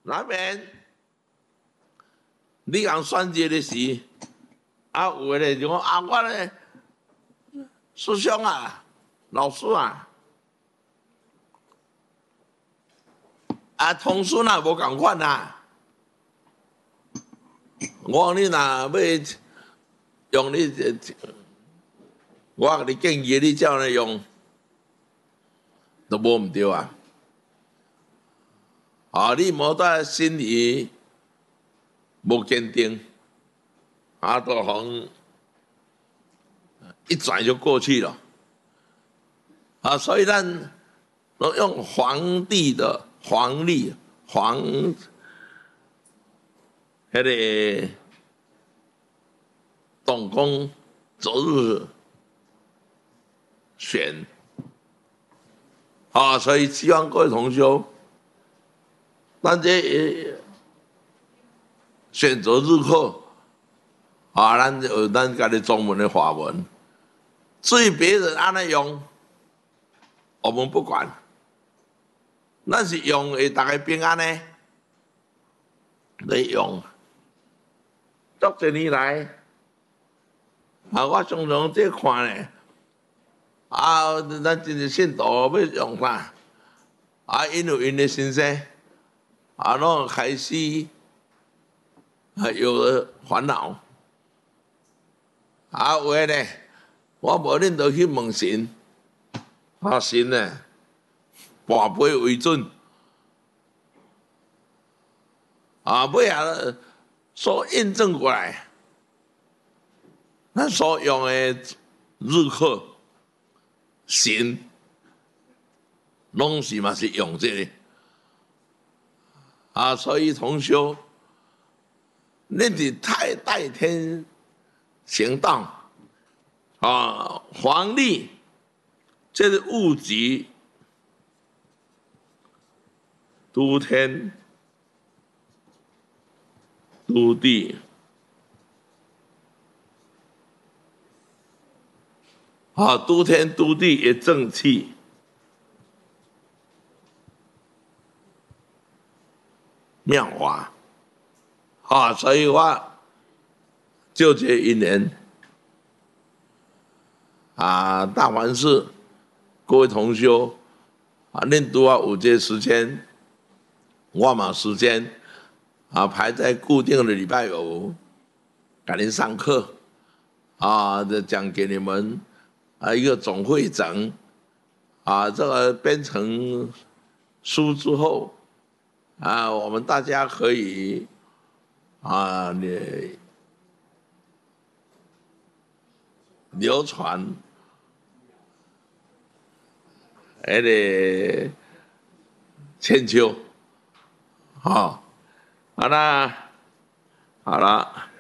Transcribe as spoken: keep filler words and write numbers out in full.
难免你讲选择的时，啊，有的咧就讲啊，我咧师兄啊，老师啊，啊，同孙啊，无共款啊。我讲你若要用你，我给你建议你这样用，都无唔对啊。啊，你无在心里无坚定，啊，都红一转就过去了。啊，所以咱都用皇帝的皇历皇，迄个动工择日选。啊，所以希望各位同修，咱这选择日课，啊，咱有咱家己中文的法文，至于别人安尼用，我们不管，咱是用会大家平安呢，来用。这多年来，啊，我常常这看呢。啊，咱真是信徒要用啥？啊，因为因的先生，啊，拢开始啊有了烦恼。啊，有诶呢，我无恁都去问神，啊神呢，跋杯为准。啊，尾下所验证过来，咱所用的日课。神拢是嘛是用这个啊，所以同修，恁是太代天行道啊，黄历这是物极都天都地。啊，都天都地也正气，妙法啊！所以我就这一年啊，大凡是各位同修啊，恁拄啊有这时间，我嘛时间啊排在固定的礼拜五，给您上课啊，就讲给你们。啊，一个总会整，啊，这个编成书之后，啊，我们大家可以啊，你流传，那个千秋，好，好啦，好了。